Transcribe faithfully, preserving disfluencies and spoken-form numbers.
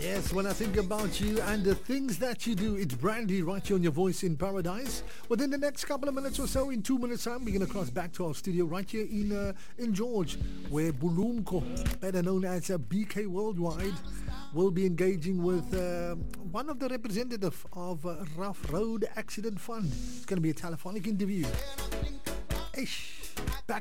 Yes, when I think about you and the things that you do, it's Brandy right here on your Voice in Paradise. Within the next couple of minutes or so, in two minutes time, we're going to cross back to our studio right here in uh, in George, where Bulumko, better known as uh, B K Worldwide, will be engaging with uh, one of the representatives of uh, Rough Road Accident Fund. It's going to be a telephonic interview. Ish. Back